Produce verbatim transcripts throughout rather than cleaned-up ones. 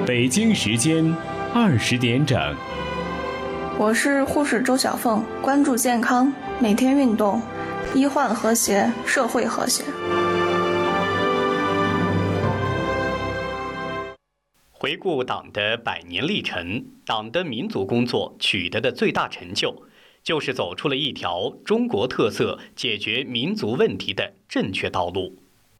北京时间二十点整。 我是护士周小凤，关注健康，每天运动，医患和谐，社会和谐。 回顾党的百年历程，党的民族工作取得的最大成就，就是走出了一条中国特色解决民族问题的正确道路。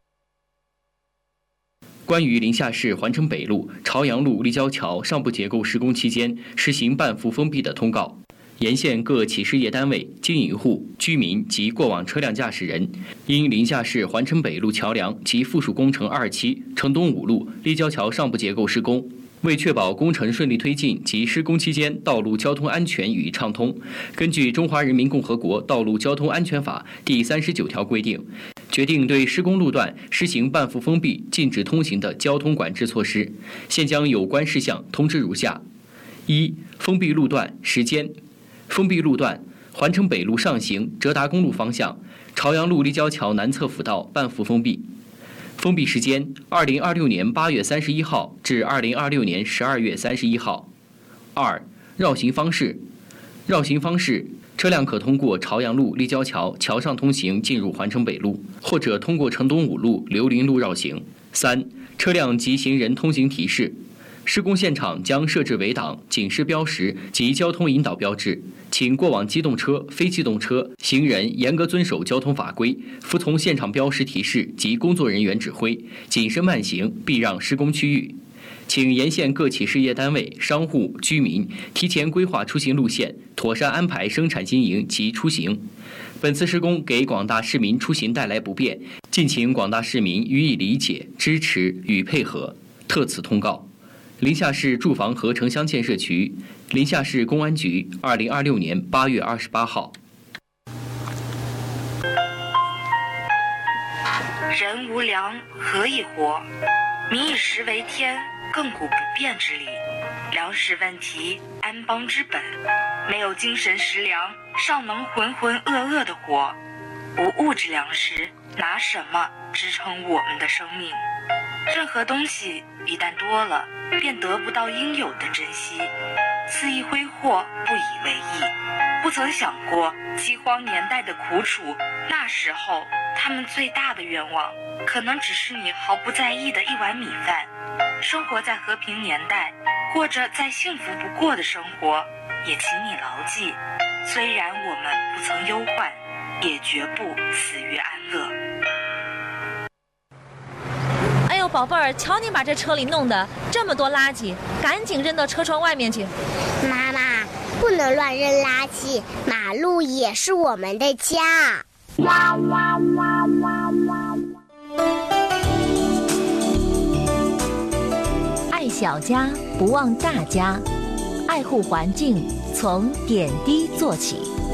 关于临夏市环城北路、朝阳路立交桥上部结构施工期间实行半幅封闭的通告，沿线各企事业单位、经营户、居民及过往车辆驾驶人，因临夏市环城北路桥梁及附属工程二期城东五路立交桥上部结构施工，为确保工程顺利推进及施工期间道路交通安全与畅通，根据《中华人民共和国道路交通安全法》第三十九条规定，决定对施工路段实行半幅封闭、禁止通行的交通管制措施。现将有关事项通知如下：一、封闭路段时间。封闭路段：环城北路上行浙达公路方向，朝阳路立交桥南侧辅道半幅封闭。封闭时间：二零二六年八月三十一号至二零二六年十二月三十一号。二、绕行方式。绕行方式：车辆可通过朝阳路立交桥桥上通行进入环城北路，或者通过城东五路刘林路绕行。三、车辆及行人通行提示。施工现场将设置围挡、警示标识及交通引导标志，请过往机动车、非机动车、行人严格遵守交通法规，服从现场标识提示及工作人员指挥，谨慎慢行，避让施工区域。请沿线各企事业单位、商户、居民提前规划出行路线，妥善安排生产经营及出行。本次施工给广大市民出行带来不便，敬请广大市民予以理解、支持与配合。特此通告。临夏市住房和城乡建设局、临夏市公安局，二零二六年八月二十八号。 人无粮，何以活？民以食为天，亘古不变之理。粮食问题，安邦之本。没有精神食粮，尚能浑浑噩噩地活。无物质粮食，拿什么支撑我们的生命？任何东西一旦多了，便得不到应有的珍惜，肆意挥霍，不以为意，不曾想过饥荒年代的苦楚。那时候他们最大的愿望，可能只是你毫不在意的一碗米饭。生活在和平年代，过着再幸福不过的生活，也请你牢记，虽然我们不曾忧患，也绝不死于安乐。 哎呦，宝贝儿，瞧你把这车里弄的这么多垃圾，赶紧扔到车窗外面去。 妈妈，不能乱扔垃圾，马路也是我们的家。 爱小家，不忘大家，爱护环境，从点滴做起。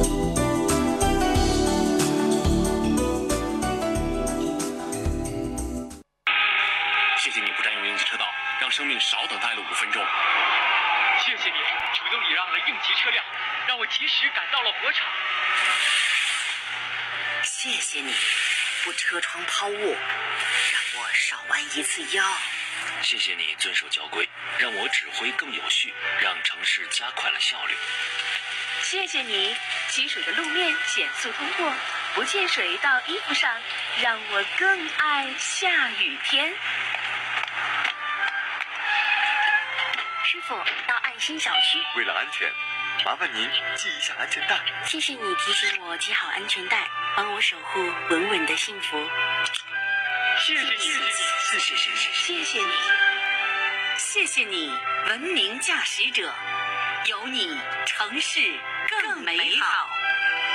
谢谢你不占用应急车道，让生命少等待了五分钟。 谢谢你主动礼让了应急车辆，让我及时赶到了火场。 谢谢你不车窗抛物，让我少弯一次腰。 谢谢你遵守交规，让我指挥更有序，让城市加快了效率。 谢谢你积水的路面减速通过，不溅水到衣服上，让我更爱下雨天。 师傅，到爱心小区。 为了安全，麻烦您系一下安全带。 谢谢你提醒我系好安全带，帮我守护稳稳的幸福。 谢谢你，谢谢你， 谢谢谢谢谢谢你，谢谢你，文明驾驶者，有你城市更美好。